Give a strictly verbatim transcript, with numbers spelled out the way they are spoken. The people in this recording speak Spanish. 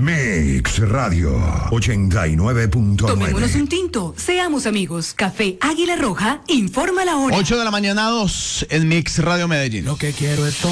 Mix Radio ochenta y nueve punto nueve. Tomémonos un tinto, seamos amigos. Café Águila Roja, informa la hora. ocho de la mañana, dos en Mix Radio Medellín. Lo que quiero es